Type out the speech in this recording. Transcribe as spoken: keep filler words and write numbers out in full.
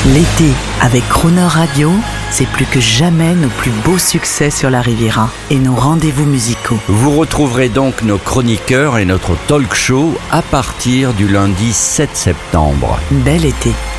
L'été, avec Crooner Radio, c'est plus que jamais nos plus beaux succès sur la Riviera et nos rendez-vous musicaux. Vous retrouverez donc nos chroniqueurs et notre talk show à partir du lundi sept septembre. Bel été.